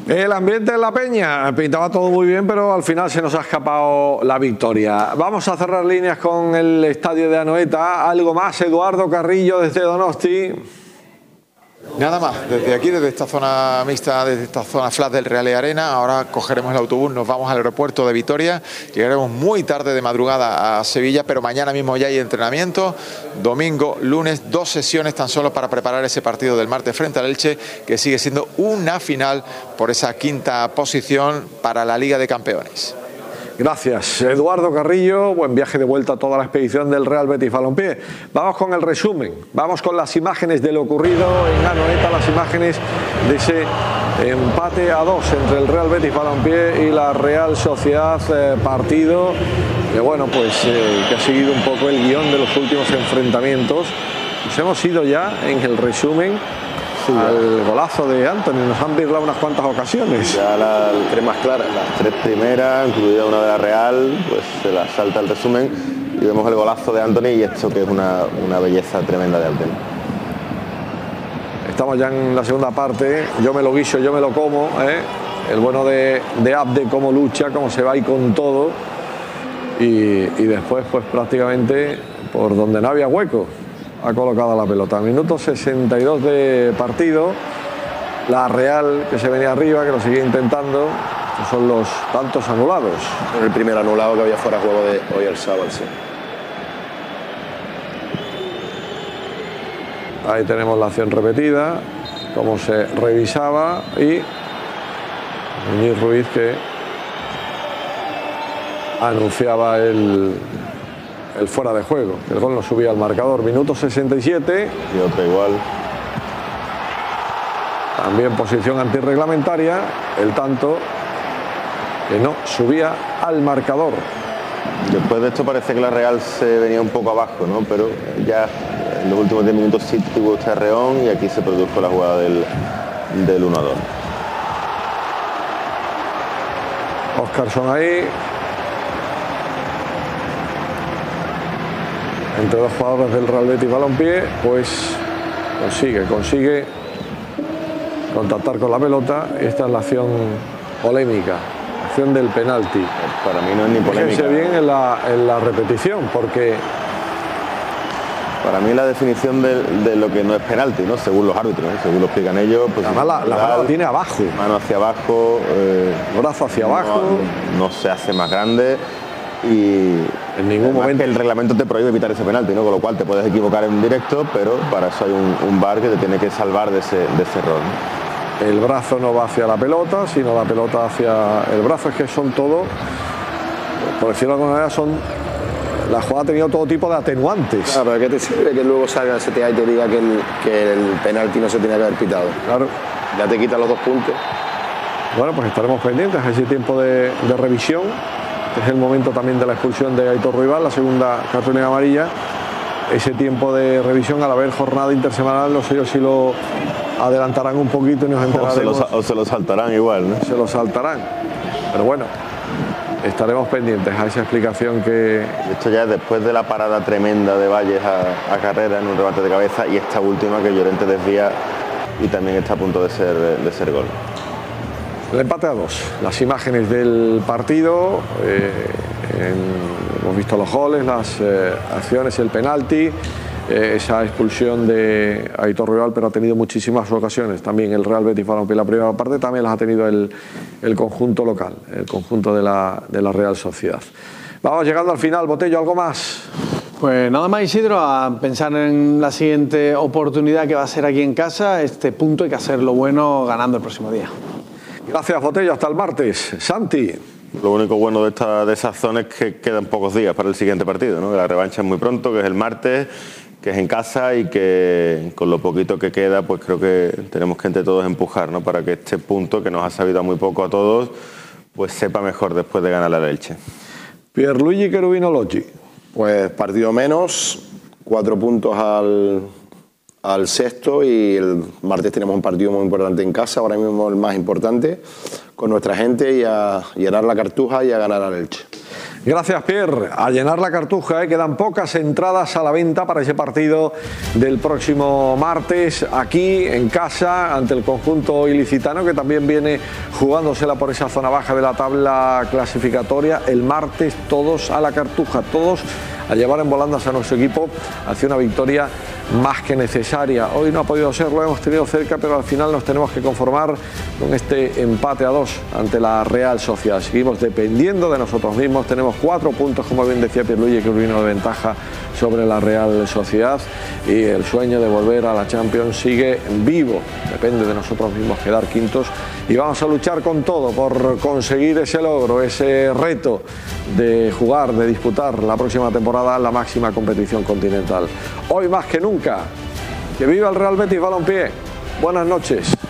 El ambiente en La Peña pintaba todo muy bien, pero al final se nos ha escapado la victoria. Vamos a cerrar líneas con el estadio de Anoeta. Algo más, Eduardo Carrillo desde Donosti. Nada más, desde aquí, desde esta zona mixta, desde esta zona flat del Real Arena. Ahora cogeremos el autobús, nos vamos al aeropuerto de Vitoria. Llegaremos muy tarde de madrugada a Sevilla, pero mañana mismo ya hay entrenamiento. Domingo, lunes, 2 sesiones tan solo para preparar ese partido del martes frente al Elche, que sigue siendo una final por esa 5ª posición para la Liga de Campeones. Gracias, Eduardo Carrillo. Buen viaje de vuelta a toda la expedición del Real Betis Balompié. Vamos con el resumen, vamos con las imágenes de lo ocurrido en Anoeta, las imágenes de ese empate a 2 entre el Real Betis Balompié y la Real Sociedad, partido que bueno, pues que ha seguido un poco el guión de los últimos enfrentamientos. Nos hemos ido ya en el resumen al golazo de Antony, nos han virlado unas cuantas ocasiones. Ya las 3 más claras, las 3 primeras, incluida una de la Real, pues se la salta el resumen y vemos el golazo de Antony y esto que es una belleza tremenda de Antony. Estamos ya en la segunda parte, yo me lo guiso, yo me lo como, el bueno de Abde, cómo lucha, cómo se va ahí con todo y después pues prácticamente por donde no había hueco ha colocado la pelota. Minuto 62 de partido. La Real, que se venía arriba, que lo sigue intentando. Estos son los tantos anulados. El primer anulado que había fuera de juego de hoy el sábado, sí. Ahí tenemos la acción repetida, cómo se revisaba, y Muñiz Ruiz que anunciaba el fuera de juego. El gol no subía al marcador. Minuto 67. Y otra igual. También posición antirreglamentaria. El tanto que no subía al marcador. Después de esto parece que la Real se venía un poco abajo, ¿no? Pero ya en los últimos 10 minutos sí tuvo este arreón y aquí se produjo la jugada del 1-2. Óscarson ahí. Entre dos jugadores del Real Betis Balompié, pues consigue contactar con la pelota. Esta es la acción polémica, acción del penalti. Para mí no es ni polémica. Fíjense bien en la repetición, porque para mí la definición de lo que no es penalti, ¿no? Según los árbitros, según lo explican ellos. Pues además la mano la tiene abajo. Mano hacia abajo. Brazo hacia abajo. No se hace más grande. Y en ningún momento el reglamento te prohíbe evitar ese penalti, ¿no? Con lo cual te puedes equivocar en directo, pero para eso hay un VAR que te tiene que salvar de ese error, ¿no? El brazo no va hacia la pelota, sino la pelota hacia el brazo. Es que son todo, por decirlo de alguna manera, la jugada ha tenido todo tipo de atenuantes. Claro, pero ¿qué te sirve que luego salga el CTA y te diga que el penalti no se tiene que haber pitado? Claro. Ya te quita los 2 puntos. Bueno, pues estaremos pendientes a ese tiempo de revisión. Es el momento también de la expulsión de Aitor Ruibal, la segunda cartulina amarilla. Ese tiempo de revisión, al haber jornada intersemanal, no sé yo si lo adelantarán un poquito y nos enteraremos. O se lo saltarán igual, ¿no? Se lo saltarán. Pero bueno, estaremos pendientes a esa explicación que... Esto ya es después de la parada tremenda de Valles a Carrera en un remate de cabeza y esta última que Llorente desvía y también está a punto de ser gol. El empate a 2, las imágenes del partido, hemos visto los goles, las acciones, el penalti, esa expulsión de Aitor Ruibal, pero ha tenido muchísimas ocasiones también el Real Betis Balompié. La primera parte también las ha tenido el conjunto local, el conjunto de la Real Sociedad. Vamos llegando al final. Botello, ¿algo más? Pues nada más, Isidro, a pensar en la siguiente oportunidad que va a ser aquí en casa. Este punto hay que hacerlo bueno ganando el próximo día. Gracias, Botello. Hasta el martes. Santi. Lo único bueno de esa zona es que quedan pocos días para el siguiente partido, ¿no? Que la revancha es muy pronto, que es el martes, que es en casa y que con lo poquito que queda, pues creo que tenemos que entre todos empujar, ¿no? Para que este punto, que nos ha sabido muy poco a todos, pues sepa mejor después de ganar la Elche. Pierluigi Cherubino Loggi. Pues partido menos, 4 puntos al sexto y el martes tenemos un partido muy importante en casa, ahora mismo el más importante, con nuestra gente y a llenar la Cartuja y a ganar al Elche. Gracias, Pierre. A llenar la cartuja, quedan pocas entradas a la venta para ese partido del próximo martes, aquí en casa, ante el conjunto ilicitano, que también viene jugándosela por esa zona baja de la tabla clasificatoria. El martes todos a la cartuja, todos a llevar en volandas a nuestro equipo hacia una victoria más que necesaria. Hoy no ha podido ser, lo hemos tenido cerca, pero al final nos tenemos que conformar con este empate a 2 ante la Real Sociedad. Seguimos dependiendo de nosotros mismos, tenemos 4 puntos, como bien decía Pierluigi, que vino de ventaja sobre la Real Sociedad, y el sueño de volver a la Champions sigue vivo. Depende de nosotros mismos quedar quintos, y vamos a luchar con todo por conseguir ese logro, ese reto de jugar, de disputar la próxima temporada la máxima competición continental. Hoy más que nunca, que viva el Real Betis Balompié. Buenas noches.